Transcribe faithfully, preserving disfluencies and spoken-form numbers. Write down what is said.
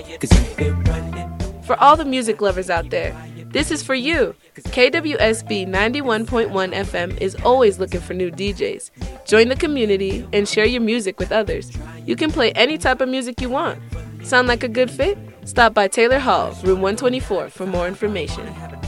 For all the music lovers out there, this is for you. K W S B ninety-one point one F M is always looking for new D Js. Join the community and share your music with others. You can play any type of music you want. Sound like a good fit? Stop by Taylor Hall, room one twenty-four for more information.